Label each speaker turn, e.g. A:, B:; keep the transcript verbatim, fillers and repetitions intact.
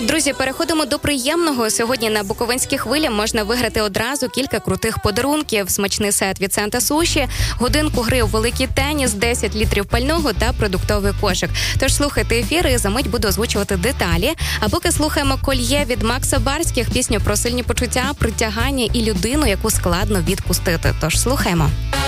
A: Друзі, переходимо до приємного. Сьогодні на Буковинській хвилі можна виграти одразу кілька крутих подарунків. Смачний сет від Сента Суші, годинку гри у великий теніс, десять літрів пального та продуктовий кошик. Тож слухайте ефір і за мить буду озвучувати деталі. А поки слухаємо «Кольє» від Макса Барських, пісню про сильні почуття, притягання і людину, яку складно відпустити. Тож слухаємо.